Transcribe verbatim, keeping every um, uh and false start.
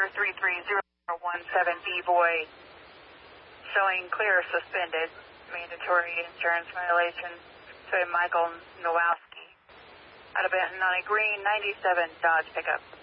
number three three zero one seven B-Boy showing clear suspended. Mandatory insurance violation. So Michael Nowowski. Out of Benton on a green ninety-seven Dodge pickup.